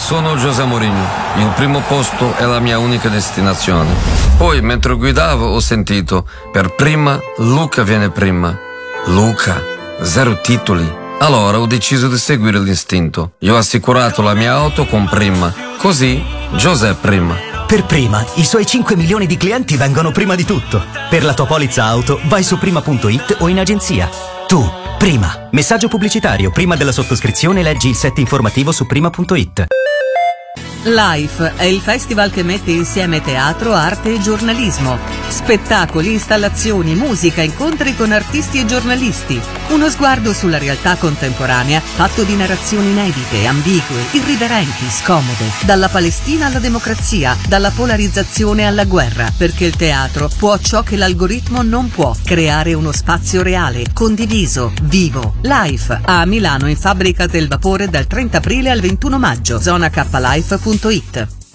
sono José Mourinho. Il primo posto è la mia unica destinazione. Poi, mentre guidavo, ho sentito: per prima, Luca viene prima. Luca, 0 titoli. Allora ho deciso di seguire l'istinto. Io ho assicurato la mia auto con Prima. Così, José prima. Per Prima, i suoi 5 milioni di clienti vengono prima di tutto. Per la tua polizza auto, vai su prima.it o in agenzia. Tu, Prima. Messaggio pubblicitario. Prima della sottoscrizione leggi il set informativo su prima.it. Life è il festival che mette insieme teatro, arte e giornalismo. Spettacoli, installazioni, musica, incontri con artisti e giornalisti. Uno sguardo sulla realtà contemporanea fatto di narrazioni inedite, ambigue, irriverenti, scomode. Dalla Palestina alla democrazia, dalla polarizzazione alla guerra. Perché il teatro può ciò che l'algoritmo non può: creare uno spazio reale, condiviso, vivo. Life a Milano in Fabbrica del Vapore dal 30 aprile al 21 maggio. zonaklife.it.